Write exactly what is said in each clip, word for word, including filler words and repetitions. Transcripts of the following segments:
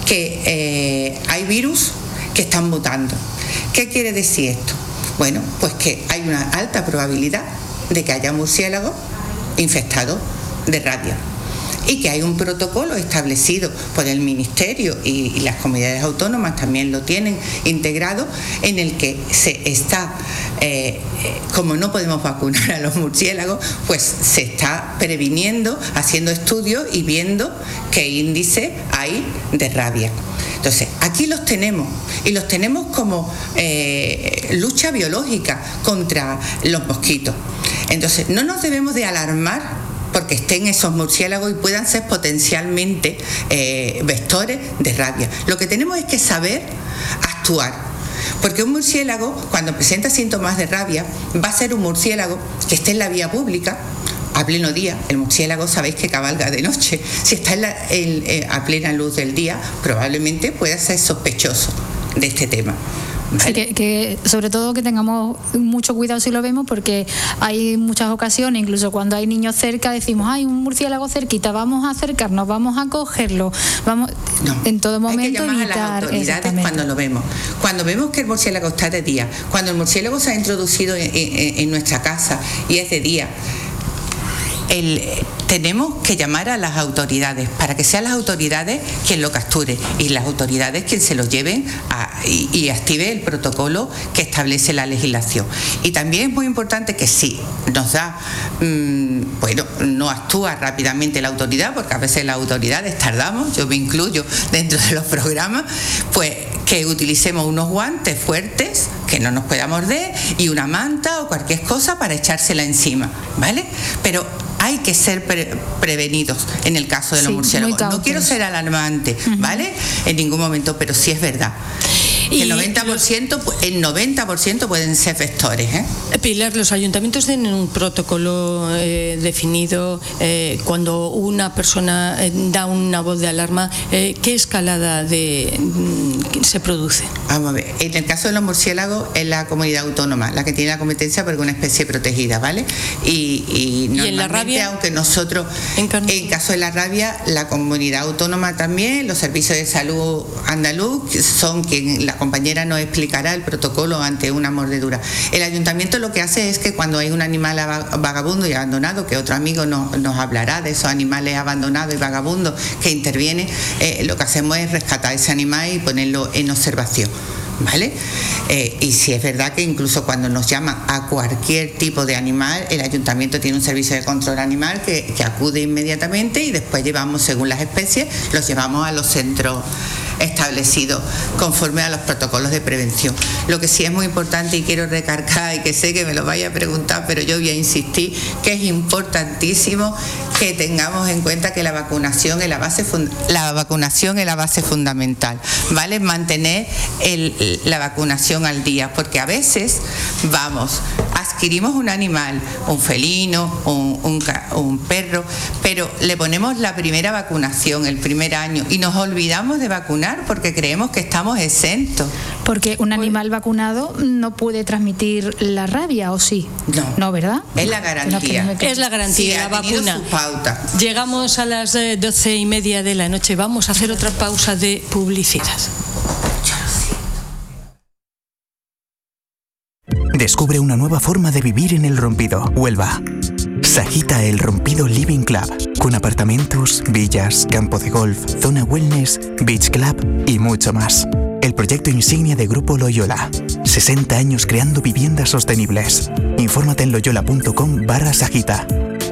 que eh, hay virus que están mutando. ¿Qué quiere decir esto? Bueno, pues que hay una alta probabilidad de que haya murciélagos infectados de rabia y que hay un protocolo establecido por el Ministerio y, y las comunidades autónomas también lo tienen integrado, en el que se está, eh, como no podemos vacunar a los murciélagos, pues se está previniendo, haciendo estudios y viendo qué índice hay de rabia. Entonces, aquí los tenemos, y los tenemos como eh, lucha biológica contra los mosquitos. Entonces, no nos debemos de alarmar porque estén esos murciélagos y puedan ser potencialmente eh, vectores de rabia. Lo que tenemos es que saber actuar, porque un murciélago, cuando presenta síntomas de rabia, va a ser un murciélago que esté en la vía pública a pleno día. El murciélago sabéis que cabalga de noche. Si está en la, en, eh, a plena luz del día, probablemente pueda ser sospechoso de este tema. ¿Vale? Sí, que, que sobre todo que tengamos mucho cuidado si lo vemos, porque hay muchas ocasiones, incluso cuando hay niños cerca, decimos, hay un murciélago cerquita, vamos a acercarnos, vamos a cogerlo, vamos no, en todo momento hay que llamar evitar, a las autoridades cuando lo vemos. Cuando vemos que el murciélago está de día, cuando el murciélago se ha introducido en, en, en nuestra casa y es de día, el, tenemos que llamar a las autoridades para que sean las autoridades quien lo capture y las autoridades quien se lo lleven a, y, y active el protocolo que establece la legislación. Y también es muy importante que si nos da, mmm, bueno, no actúa rápidamente la autoridad, porque a veces las autoridades tardamos, yo me incluyo dentro de los programas, pues que utilicemos unos guantes fuertes que no nos pueda morder y una manta o cualquier cosa para echársela encima, ¿vale? Pero hay que ser pre- prevenidos en el caso de los sí, murciélagos. No quiero ser alarmante, ¿vale? Uh-huh. En ningún momento, pero sí es verdad. Y el noventa por ciento, el noventa por ciento pueden ser vectores, ¿eh? Pilar, los ayuntamientos tienen un protocolo eh, definido eh, cuando una persona eh, da una voz de alarma, eh, ¿qué escalada de, mm, se produce? Vamos a ver, en el caso de los murciélagos es la comunidad autónoma la que tiene la competencia porque es una especie protegida, ¿vale? Y, y, ¿Y en la rabia? Aunque nosotros, en, en caso de la rabia, la comunidad autónoma también, los servicios de salud andaluz son quien la compañera nos explicará el protocolo ante una mordedura. El ayuntamiento lo que hace es que cuando hay un animal vagabundo y abandonado, que otro amigo nos, nos hablará de esos animales abandonados y vagabundos que intervienen, eh, lo que hacemos es rescatar ese animal y ponerlo en observación, ¿vale? Eh, y si es verdad que incluso cuando nos llaman a cualquier tipo de animal, el ayuntamiento tiene un servicio de control animal que, que acude inmediatamente y después llevamos, según las especies, los llevamos a los centros establecidos conforme a los protocolos de prevención. Lo que sí es muy importante y quiero recargar, y que sé que me lo vaya a preguntar, pero yo voy a insistir, que es importantísimo que tengamos en cuenta que la vacunación es la base, fund- la vacunación es la base fundamental, ¿vale? Mantener el, la vacunación al día, porque a veces vamos, adquirimos un animal, un felino, un, un, un perro, pero le ponemos la primera vacunación el primer año y nos olvidamos de vacunar porque creemos que estamos exentos. Porque un animal vacunado no puede transmitir la rabia, ¿o sí? No. No, ¿verdad? Es la garantía. Es la garantía, sí, la vacuna. Su pauta. Llegamos a las eh, doce y media de la noche. Vamos a hacer otra pausa de publicidad. Descubre una nueva forma de vivir en El Rompido, Huelva. Sajita El Rompido Living Club, con apartamentos, villas, campo de golf, zona wellness, beach club y mucho más. El proyecto insignia de Grupo Loyola. sesenta años creando viviendas sostenibles. Infórmate en loyola.com barra Sajita.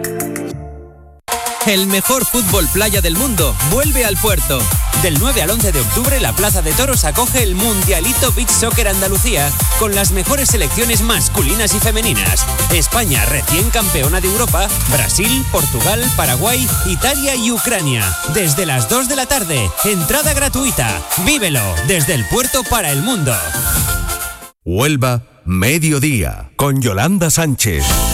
El mejor fútbol playa del mundo vuelve al Puerto. Del nueve al once de octubre, la Plaza de Toros acoge el Mundialito Beach Soccer Andalucía con las mejores selecciones masculinas y femeninas. España, recién campeona de Europa, Brasil, Portugal, Paraguay, Italia y Ucrania. Desde las dos de la tarde, entrada gratuita. Vívelo desde el Puerto para el mundo. Huelva, mediodía, con Yolanda Sánchez.